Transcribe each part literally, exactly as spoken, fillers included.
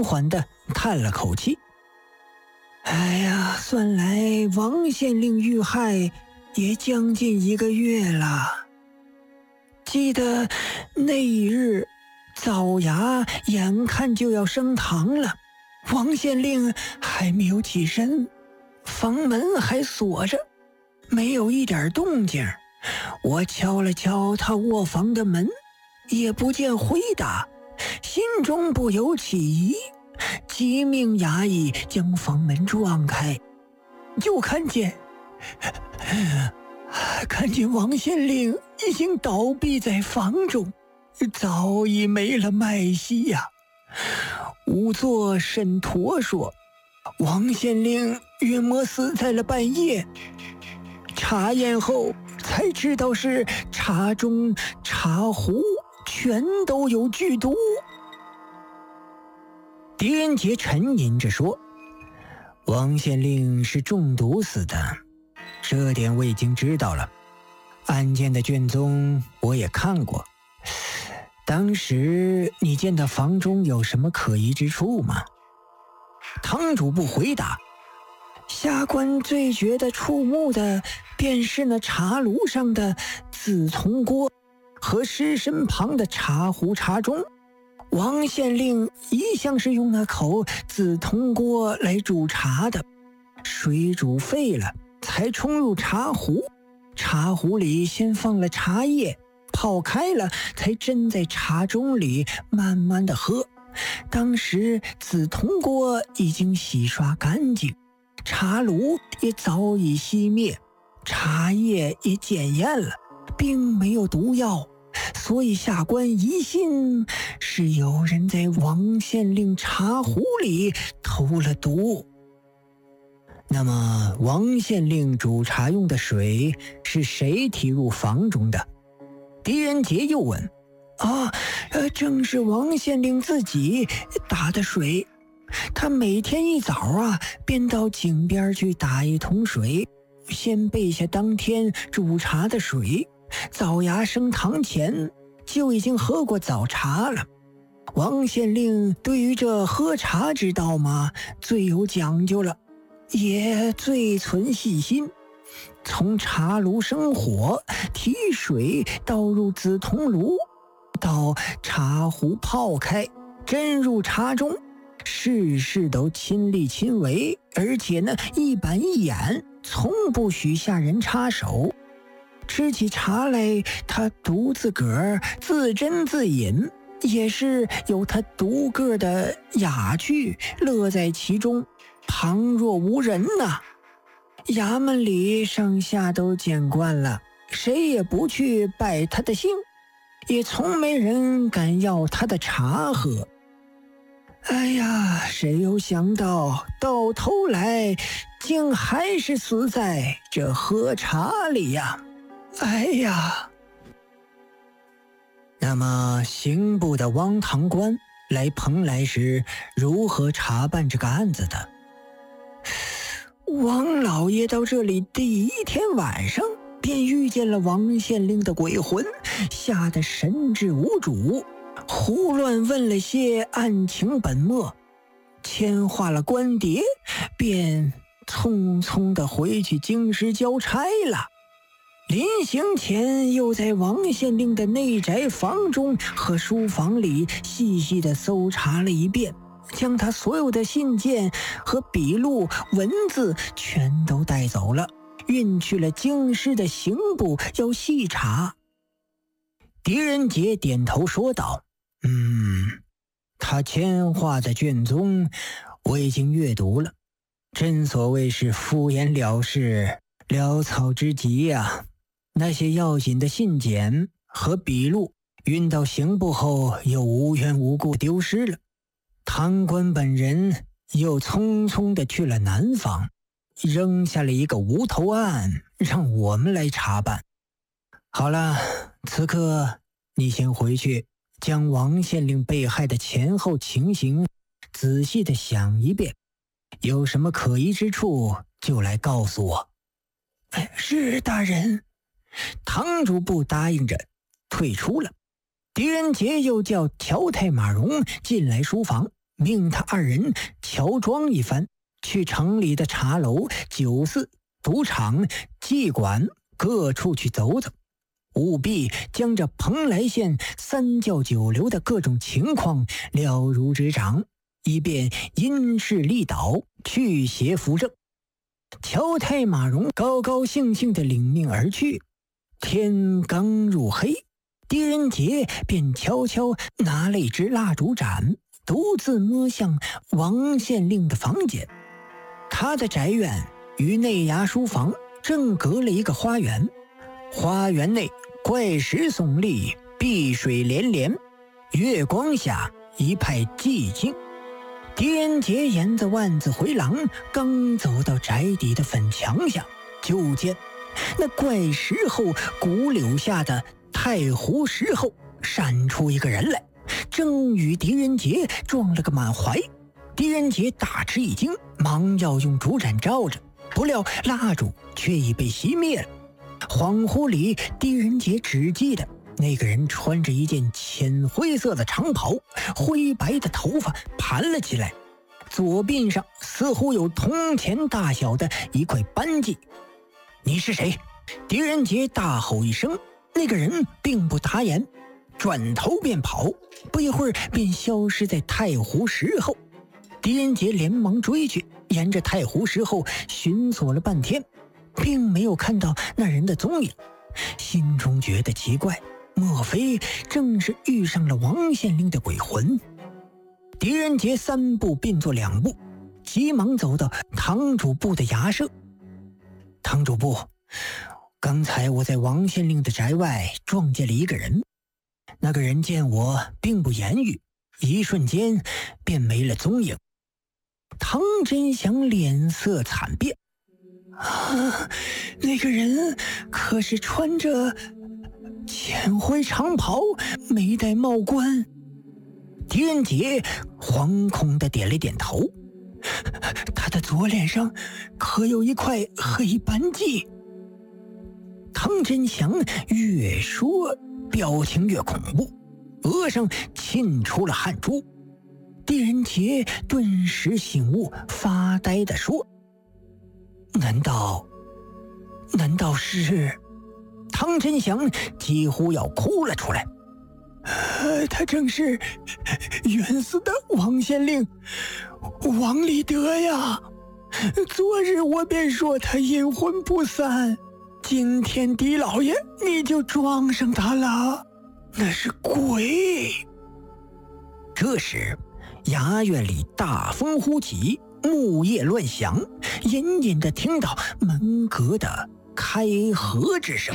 缓缓地叹了口气：“哎呀，算来王县令遇害也将近一个月了。记得那一日，枣牙眼看就要升堂了，王县令还没有起身，房门还锁着，没有一点动静。我敲了敲他卧房的门，也不见回答，心中不由起疑，急命衙役将房门撞开，就看见看见王县令已经倒闭在房中，早已没了脉息呀。仵作沈陀说，王县令约莫死在了半夜，查验后才知道是茶中茶壶全都有剧毒。狄仁杰沉吟着说，王县令是中毒死的，这点我已经知道了。案件的卷宗我也看过，当时你见到房中有什么可疑之处吗？堂主不回答。下官最觉得触目的便是那茶炉上的紫铜锅和尸身旁的茶壶茶盅。王县令一向是用那口紫铜锅来煮茶的，水煮沸了才冲入茶壶，茶壶里先放了茶叶，泡开了才斟在茶盅里慢慢的喝。当时紫铜锅已经洗刷干净，茶炉也早已熄灭，茶叶也检验了，并没有毒药，所以下官疑心是有人在王县令茶壶里投了毒。那么王县令煮茶用的水是谁提入房中的？狄仁杰又问。啊，呃，正是王县令自己打的水。他每天一早啊，便到井边去打一桶水，先备下当天煮茶的水，枣牙升堂前就已经喝过早茶了。王县令对于这喝茶之道嘛，最有讲究了，也最存细心。从茶炉生火，提水倒入紫铜炉，到茶壶泡开，斟入茶中，事事都亲力亲为，而且呢一板一眼，从不许下人插手。吃起茶来，他独自个儿自斟自饮，也是有他独个的雅趣，乐在其中，旁若无人呐、啊。衙门里上下都见惯了，谁也不去拜他的姓，也从没人敢要他的茶喝。哎呀，谁有想到到头来竟还是死在这喝茶里呀！哎呀！那么刑部的汪堂官来蓬莱时如何查办这个案子的？王老爷到这里第一天晚上便遇见了王县令的鬼魂，吓得神志无主，胡乱问了些案情本末，签划了官牒，便匆匆地回去京师交差了。临行前又在王县令的内宅房中和书房里细细地搜查了一遍，将他所有的信件和笔录文字全都带走了，运去了京师的刑部要细查。狄仁杰点头说道：嗯，他签划的卷宗我已经阅读了，真所谓是敷衍了事，潦草之极呀。那些要紧的信件和笔录运到刑部后又无缘无故丢失了，堂官本人又匆匆地去了南方，扔下了一个无头案让我们来查办。好了，此刻你先回去将王县令被害的前后情形仔细地想一遍，有什么可疑之处就来告诉我。是大人。堂主不答应着退出了。狄仁杰又叫乔太马荣进来书房， 命他二人乔装一番，去城里的茶楼、酒肆、赌场、妓馆各处去走走，务必将这蓬莱县三教九流的各种情况了如指掌，以便因势利导，去邪扶正。乔太马荣高高兴兴地领命而去。天刚入黑，狄仁杰便悄悄拿了一支蜡烛盏，独自摸向王县令的房间。他的宅院与内衙书房正隔了一个花园，花园内怪石耸立，碧水连连，月光下一派寂静。狄仁杰沿着万子回廊，刚走到宅邸的粉墙下，就见那怪石后古柳下的太湖石后闪出一个人来，正与狄仁杰撞了个满怀。狄仁杰大吃一惊，忙要用烛盏照着，不料蜡烛却已被熄灭了。恍惚里，狄仁杰只记得那个人穿着一件浅灰色的长袍，灰白的头发盘了起来，左鬓上似乎有铜钱大小的一块斑迹。你是谁？狄仁杰大吼一声，那个人并不答言，转头便跑，不一会儿便消失在太湖石后。狄仁杰连忙追去，沿着太湖石后寻索了半天，并没有看到那人的踪影，心中觉得奇怪，莫非正是遇上了王县令的鬼魂？狄仁杰三步并作两步，急忙走到堂主部的衙舍。堂主部，刚才我在王县令的宅外撞见了一个人，那个人见我并不言语，一瞬间便没了踪影。唐真祥脸色惨变，啊，那个人可是穿着浅灰长袍，没戴帽冠？狄仁杰惶恐地点了点头。他的左脸上可有一块黑斑迹？唐真祥越说表情越恐怖，额上沁出了汗珠。狄仁杰顿时醒悟，发呆地说：难道难道是……唐真祥几乎要哭了出来。呃，他正是冤死的王县令王立德呀！昨日我便说他阴魂不散，今天狄老爷你就撞上他了，那是鬼！这时衙院里大风呼起，木叶乱响，隐隐地听到门阁的开合之声。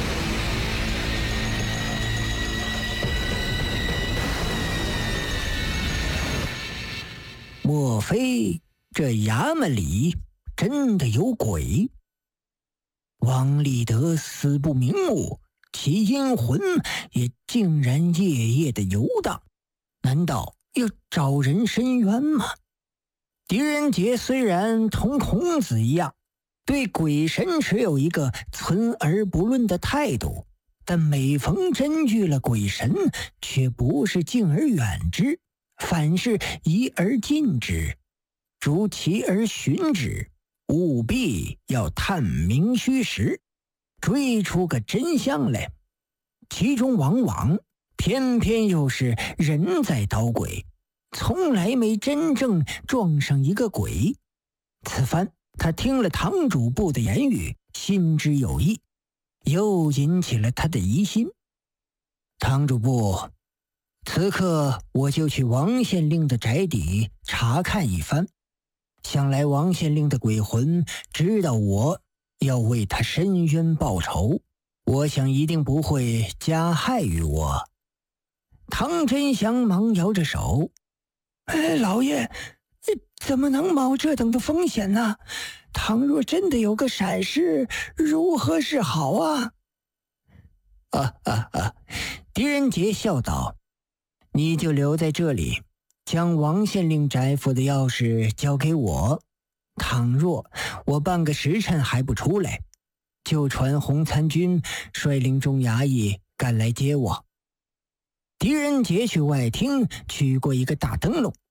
莫非这衙门里真的有鬼？王立德死不瞑目，其阴魂也竟然夜夜的游荡，难道要找人伸冤吗？狄仁杰虽然同孔子一样对鬼神持有一个存而不论的态度，但每逢真遇了鬼神，却不是敬而远之，反是疑而近之，逐其而寻之，务必要探明虚实，追出个真相来。其中往往偏偏又是人在捣鬼，从来没真正撞上一个鬼。此番他听了堂主部的言语，心知有意，又引起了他的疑心。堂主部，此刻我就去王县令的宅邸查看一番，想来王县令的鬼魂知道我要为他伸冤报仇，我想一定不会加害于我。唐真祥忙摇着手：哎，老爷怎么能冒这等的风险呢？倘若真的有个闪失，如何是好啊？啊啊啊！狄仁杰笑道：你就留在这里，将王县令宅府的钥匙交给我。倘若我半个时辰还不出来，就传洪参军率领众衙役赶来接我。狄仁杰去外厅取过一个大灯笼，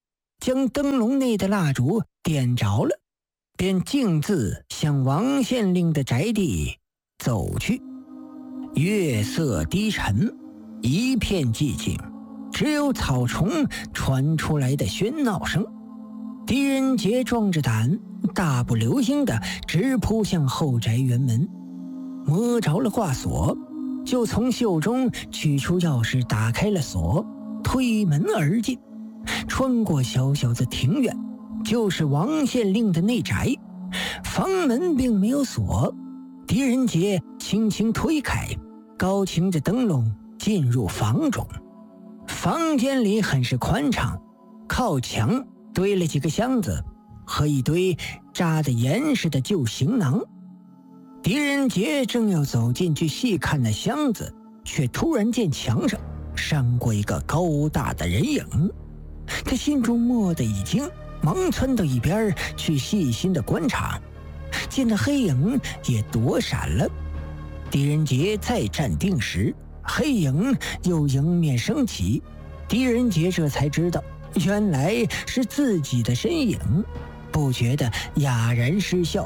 将灯笼内的蜡烛点着了，便径自向王县令的宅地走去。月色低沉，一片寂静，只有草丛传出来的喧闹声。狄仁杰壮着胆，大步流星地直扑向后宅园门，摸着了挂锁，就从袖中取出钥匙打开了锁，推门而进。穿过小小的庭院，就是王县令的内宅。房门并没有锁，狄仁杰轻轻推开，高擎着灯笼进入房中。房间里很是宽敞，靠墙堆了几个箱子和一堆扎得严实的旧行囊。狄仁杰正要走进去细看那箱子，却突然见墙上闪过一个高大的人影。他心中蓦地一惊，忙窜到一边去细心的观察，见那黑影也躲闪了。狄仁杰再站定时，黑影又迎面升起。狄仁杰这才知道，原来是自己的身影，不觉得哑然失笑。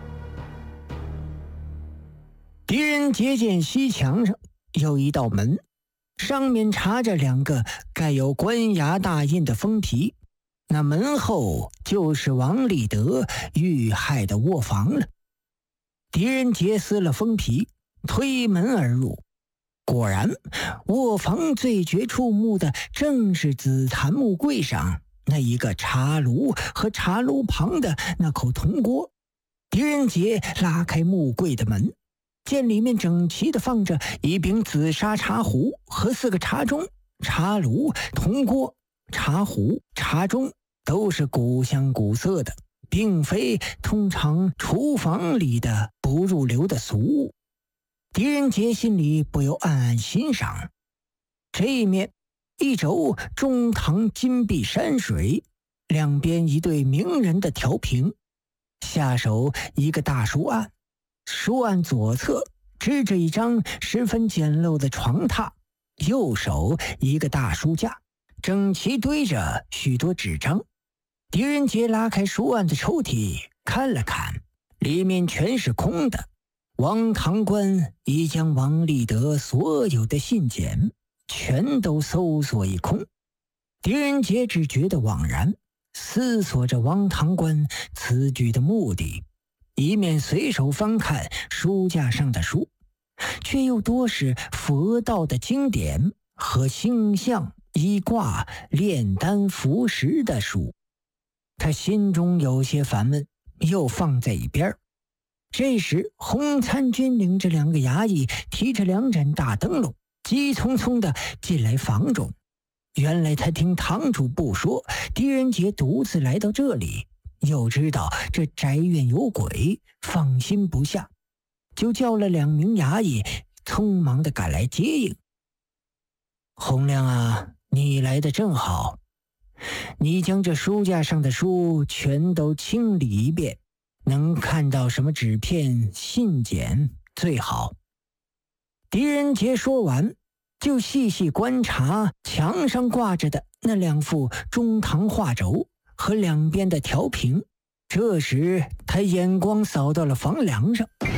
狄仁杰见西墙上有一道门，上面插着两个盖有官衙大印的封皮，那门后就是王立德遇害的卧房了。狄仁杰撕了封皮，推门而入。果然，卧房最觉触目的正是紫檀木柜上那一个茶炉和茶炉旁的那口铜锅。狄仁杰拉开木柜的门，见里面整齐地放着一柄紫砂茶壶和四个茶盅。茶炉、铜锅、茶壶、茶盅都是古香古色的，并非通常厨房里的不入流的俗物。狄仁杰心里不由暗暗欣赏，这一面一轴中堂金碧山水，两边一对名人的调屏，下手一个大书案，书案左侧支着一张十分简陋的床榻，右手一个大书架，整齐堆着许多纸张。狄仁杰拉开书案的抽屉看了看，里面全是空的。王堂官已将王立德所有的信件全都搜索一空。狄仁杰只觉得惘然，思索着王堂官此举的目的，一面随手翻看书架上的书，却又多是佛道的经典和星象、医卦、炼丹、服食的书。他心中有些烦闷，又放在一边。这时，洪参军领着两个衙役，提着两盏大灯笼，急匆匆地进来房中。原来他听堂主不说，狄仁杰独自来到这里，又知道这宅院有鬼，放心不下，就叫了两名衙役，匆忙地赶来接应。洪亮啊，你来得正好，你将这书架上的书全都清理一遍，能看到什么纸片、信件最好。狄仁杰说完，就细细观察墙上挂着的那两幅中堂画轴和两边的调屏。这时他眼光扫到了房梁上，